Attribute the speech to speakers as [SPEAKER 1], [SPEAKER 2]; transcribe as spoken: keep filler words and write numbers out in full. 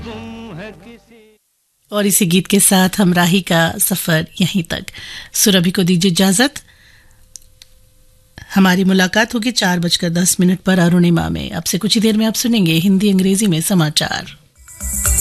[SPEAKER 1] और इसी गीत के साथ हम राही का सफर यहीं तक। सुरभि को दीजिए इजाजत। हमारी मुलाकात होगी चार बजकर दस मिनट पर अरुणिमा में। अब से कुछ ही देर में आप सुनेंगे हिंदी अंग्रेजी में समाचार।